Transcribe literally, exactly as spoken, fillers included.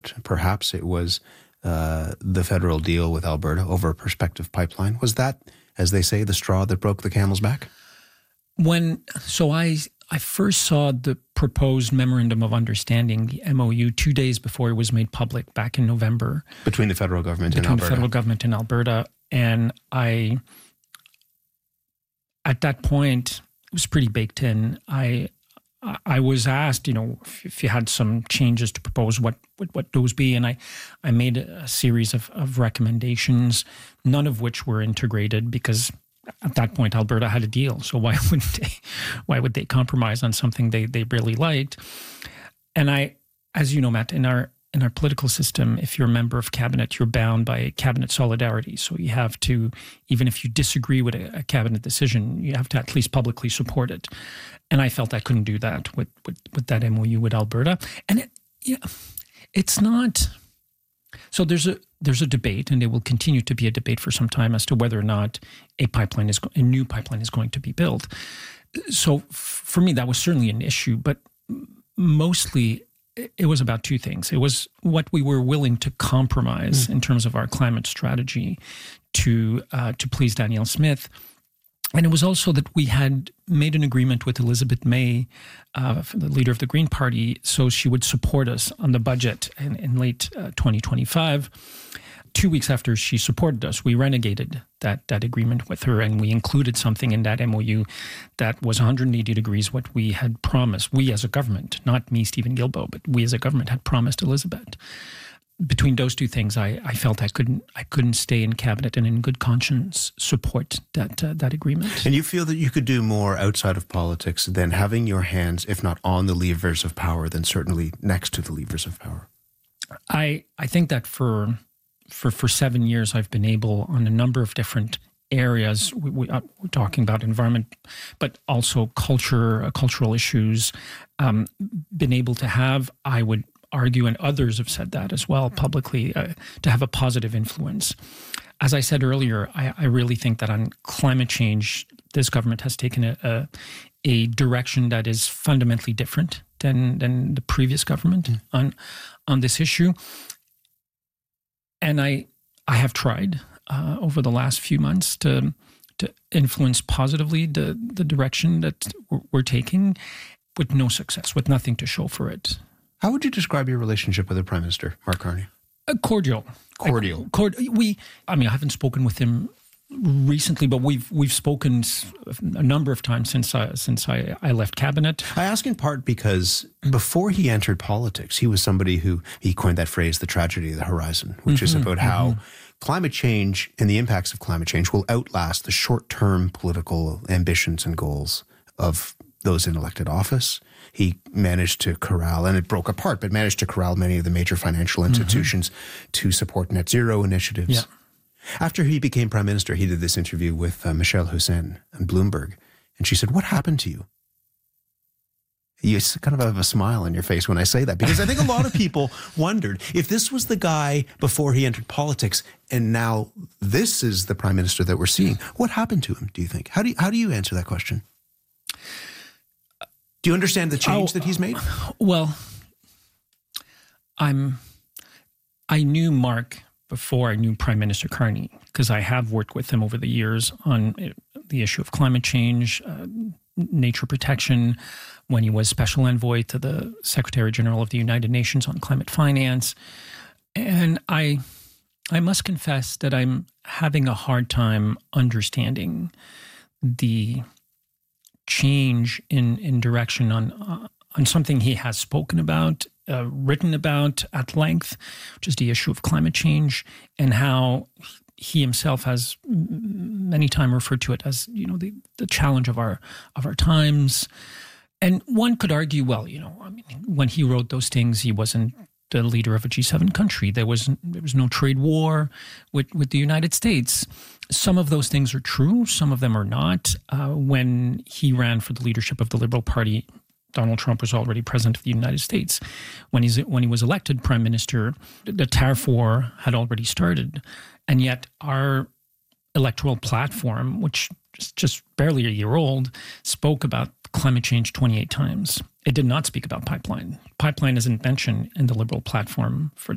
that perhaps it was uh, the federal deal with Alberta over a prospective pipeline. Was that, as they say, the straw that broke the camel's back? When so I I first saw the proposed Memorandum of Understanding, the M O U, two days before it was made public back in November. Between the federal government and Between Alberta. the federal government and Alberta. And I, at that point, it was pretty baked in. I I was asked, you know, if, if you had some changes to propose, what would what those be? And I, I made a series of, of recommendations, none of which were integrated because at that point, Alberta had a deal, so why wouldn't they? Why would they compromise on something they they really liked? And I, as you know, Matt, in our in our political system, if you're a member of cabinet, you're bound by cabinet solidarity. So you have to, even if you disagree with a, a cabinet decision, you have to at least publicly support it. And I felt I couldn't do that with with, with that M O U with Alberta. And it, yeah, it's not. So there's a there's a debate, and there will continue to be a debate for some time as to whether or not a pipeline is a new pipeline is going to be built. So f- for me, that was certainly an issue, but mostly it was about two things. It was what we were willing to compromise mm. in terms of our climate strategy to uh, to please Danielle Smith. And it was also that we had made an agreement with Elizabeth May, uh, the leader of the Green Party, so she would support us on the budget in, in late uh, twenty twenty-five. Two weeks after she supported us, we renegated that that agreement with her, and we included something in that M O U that was one hundred eighty degrees what we had promised, we as a government, not me, Stephen Guilbeault, but we as a government had promised Elizabeth. Between those two things, I, I felt I couldn't I couldn't stay in cabinet and in good conscience support that uh, that agreement. And you feel that you could do more outside of politics than having your hands, if not on the levers of power, then certainly next to the levers of power. I I think that for for for seven years I've been able on a number of different areas. We, we, uh, we're talking about environment, but also culture, uh, cultural issues. Um, been able to have, I would argue, and others have said that as well publicly, uh, to have a positive influence. As I said earlier, I, I really think that on climate change, this government has taken a, a, a direction that is fundamentally different than than the previous government mm. on on this issue. And I I have tried uh, over the last few months to to influence positively the the direction that we're, we're taking, with no success, with nothing to show for it. How would you describe your relationship with the Prime Minister, Mark Carney? Uh, cordial. Cordial. Uh, cord- we, I mean, I haven't spoken with him recently, but we've we've spoken a number of times since I, since I, I left cabinet. I ask in part because before he entered politics, he was somebody who, he coined that phrase, the tragedy of the horizon, which mm-hmm, is about how mm-hmm. climate change and the impacts of climate change will outlast the short-term political ambitions and goals of those in elected office. He managed to corral, and it broke apart, but managed to corral many of the major financial institutions mm-hmm. to support net zero initiatives. Yeah. After he became Prime Minister, he did this interview with uh, Michelle Hussein and Bloomberg, and she said, "What happened to you?" You kind of have a smile on your face when I say that, because I think a lot of people wondered if this was the guy before he entered politics, and now this is the Prime Minister that we're seeing. What happened to him, do you think? How do you, how do you answer that question? Do you understand the change oh, that he's made? Well, I'm. I knew Mark before I knew Prime Minister Carney, because I have worked with him over the years on the issue of climate change, uh, nature protection, when he was Special Envoy to the Secretary General of the United Nations on climate finance. And I, I must confess that I'm having a hard time understanding the change in, in direction on uh, on something he has spoken about, uh, written about at length, which is the issue of climate change, and how he himself has many times referred to it as, you know, the, the challenge of our of our times. And one could argue, well, you know, I mean, when he wrote those things, he wasn't the leader of a G seven country. There was there was no trade war with, with the United States. Some of those things are true. Some of them are not. Uh, when he ran for the leadership of the Liberal Party, Donald Trump was already president of the United States. When he's when he was elected prime minister, the tariff war had already started, and yet our electoral platform, which is just barely a year old, spoke about climate change twenty-eight times. It did not speak about pipeline. Pipeline isn't mentioned in the Liberal platform for